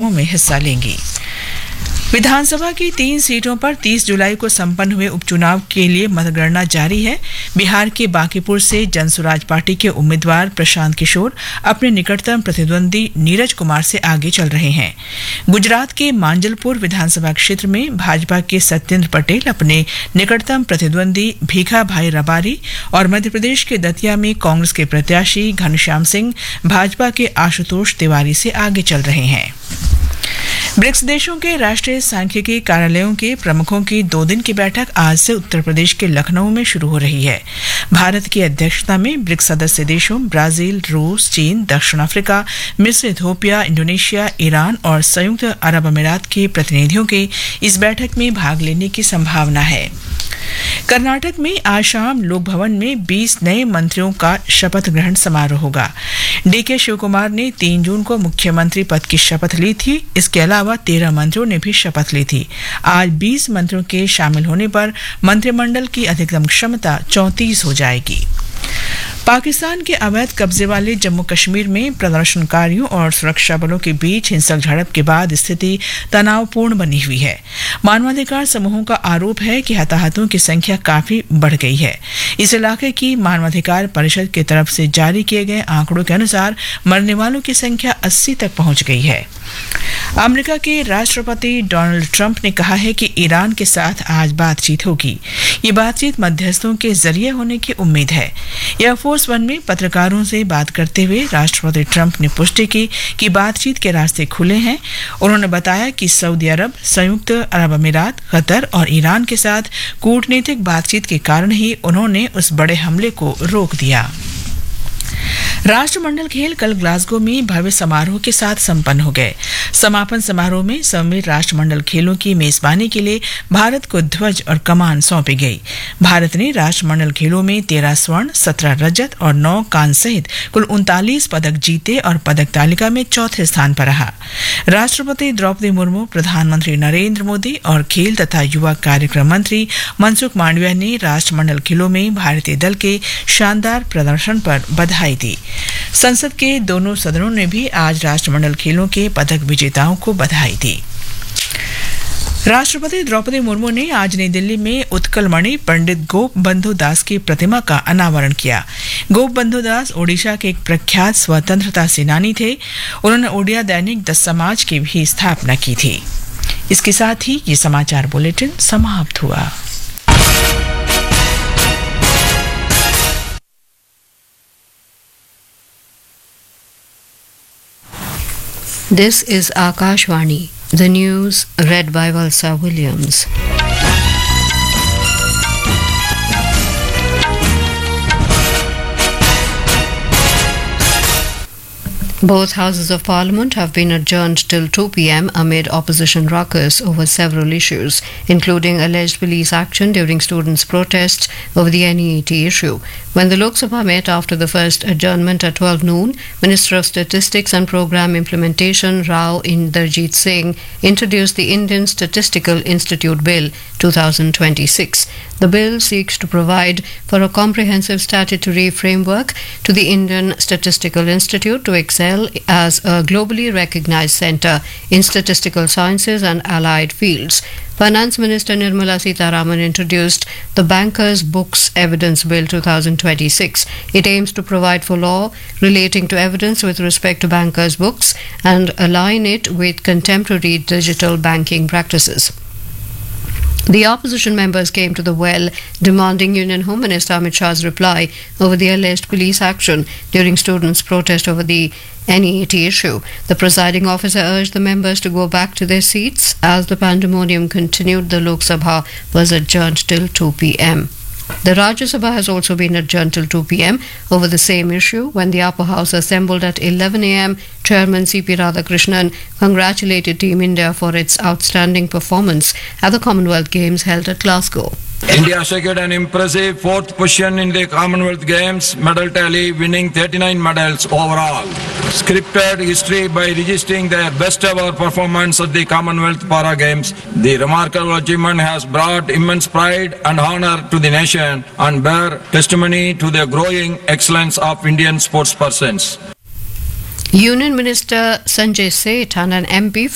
कार्यक्रमों में हिस्सा लेंगी। विधानसभा की 3 सीटों पर 30 जुलाई को संपन्न हुए उपचुनाव के लिए मतगणना जारी है। बिहार के बांकीपुर से जनसुराज पार्टी के उम्मीदवार प्रशांत किशोर अपने निकटतम प्रतिद्वंदी नीरज कुमार से आगे चल रहे हैं। गुजरात के मांजलपुर विधानसभा क्षेत्र में भाजपा के सत्येंद्र पटेल अपने निकटतम प्रतिद्वंदी भीखा भाई रबारी और मध्य प्रदेश के दतिया में कांग्रेस के प्रत्याशी घनश्याम सिंह भाजपा के आशुतोष तिवारी से आगे चल रहे हैं। ब्रिक्स देशों के राष्ट्रीय सांख्यिकी कार्यालयों के प्रमुखों की 2 दिन की बैठक आज से उत्तर प्रदेश के लखनऊ में शुरू हो रही है। भारत की अध्यक्षता में ब्रिक्स सदस्य देशों ब्राजील, रूस, चीन, दक्षिण अफ्रीका, मिस्र, इथियोपिया, इंडोनेशिया, ईरान और संयुक्त अरब अमीरात के प्रतिनिधियों के इस बैठक में भाग लेने की संभावना है। कर्नाटक में आज शाम लोक भवन में 20 नए मंत्रियों का शपथ ग्रहण समारोह होगा। डीके शिवकुमार ने 3 जून को मुख्यमंत्री पद की शपथ ली थी। इसके अलावा 13 मंत्रियों ने भी शपथ ली थी। आज 20 मंत्रियों के शामिल होने पर मंत्रिमंडल की अधिकतम क्षमता 34 हो जाएगी। पाकिस्तान के अवैध कब्जे वाले जम्मू कश्मीर में प्रदर्शनकारियों और सुरक्षा बलों के बीच हिंसक झड़प के बाद स्थिति तनावपूर्ण बनी हुई है। मानवाधिकार समूहों का आरोप है कि हताहतों की संख्या काफी बढ़ गई है। इस इलाके की मानवाधिकार परिषद की तरफ से जारी किए गए आंकड़ों के अनुसार मरने वालों की संख्या 80 तक पहुंच गई है। अमेरिका के राष्ट्रपति डोनाल्ड ट्रंप ने कहा है कि ईरान के साथ आज बातचीत होगी। ये बातचीत मध्यस्थों के जरिए होने की उम्मीद है। एयरफोर्स वन में पत्रकारों से बात करते हुए राष्ट्रपति ट्रंप ने पुष्टि की कि बातचीत के रास्ते खुले हैं। उन्होंने बताया कि सऊदी अरब, संयुक्त अरब अमीरात, कतर और ईरान के साथ कूटनीतिक बातचीत के कारण ही उन्होंने उस बड़े हमले को रोक दिया। राष्ट्रमंडल खेल कल ग्लासगो में भव्य समारोह के साथ संपन्न हो गए। समापन समारोह में सम्मिलित राष्ट्रमंडल खेलों की मेजबानी के लिए भारत को ध्वज और कमान सौंपी गई। भारत ने राष्ट्रमंडल खेलों में 13 स्वर्ण, 17 रजत और 9 कांस्य सहित कुल 39 पदक जीते और पदक तालिका में चौथे स्थान पर रहा। राष्ट्रपति द्रौपदी मुर्मू, प्रधानमंत्री नरेंद्र मोदी और खेल तथा युवा कार्यक्रम मंत्री मनसुख मांडविया ने राष्ट्रमंडल खेलों में भारतीय दल के शानदार प्रदर्शन पर बधाई दी। संसद के दोनों सदनों ने भी आज राष्ट्रमंडल खेलों के पदक विजेताओं को बधाई दी। राष्ट्रपति द्रौपदी मुर्मू ने आज नई दिल्ली में उत्कलमणि पंडित गोप बंधु दास की प्रतिमा का अनावरण किया। गोप बंधु दास ओडिशा के एक प्रख्यात स्वतंत्रता सेनानी थे। उन्होंने ओडिया दैनिक द समाज की भी स्थापना की थी। इसके साथ ही ये समाचार बुलेटिन समाप्त हुआ। This is Akashvani, the news read by Valsa Williams. Both houses of parliament have been adjourned till 2 p.m. amid opposition ruckus over several issues, including alleged police action during students' protests over the NEET issue. When the Lok Sabha met after the first adjournment at 12 noon, Minister of Statistics and Programme Implementation Rao Inderjeet Singh introduced the Indian Statistical Institute Bill 2026. The bill seeks to provide for a comprehensive statutory framework to the Indian Statistical Institute to excel as a globally recognized centre in statistical sciences and allied fields. Finance Minister Nirmala Sitharaman introduced the Bankers' Books Evidence Bill 2026. It aims to provide for law relating to evidence with respect to bankers' books and align it with contemporary digital banking practices. The opposition members came to the well demanding Union Home Minister Amit Shah's reply over the alleged police action during students' protest over the NEET issue. The presiding officer urged the members to go back to their seats. As the pandemonium continued, the Lok Sabha was adjourned till 2 p.m. The Rajya Sabha has also been adjourned till 2 p.m. over the same issue. When the upper house assembled at 11 a.m., Chairman C.P. Radhakrishnan congratulated Team India for its outstanding performance at the Commonwealth Games held at Glasgow. India secured an impressive 4th position in the Commonwealth Games medal tally, winning 39 medals overall. Scripted history by registering their best ever performance at the Commonwealth Para Games. The remarkable achievement has brought immense pride and honor to the nation and bear testimony to the growing excellence of Indian sportspersons. Union Minister Sanjay Seth and an MP